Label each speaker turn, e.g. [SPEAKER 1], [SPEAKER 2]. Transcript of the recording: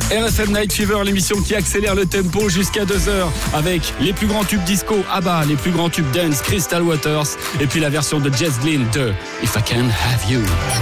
[SPEAKER 1] RFM Night Fever, l'émission qui accélère le tempo jusqu'à 2h avec les plus grands tubes disco, ABBA, les plus grands tubes dance, Crystal Waters et puis la version de Jess Glynn de If I Can Have You.